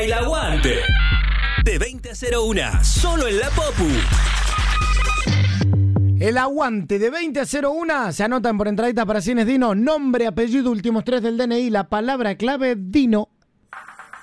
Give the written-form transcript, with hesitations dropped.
El Aguante. De 20 a 01, solo en la Popu. El Aguante de 20 a 01. Se anotan por entradita para Cines Dino. Nombre, apellido, últimos 3 del DNI. La palabra clave Dino.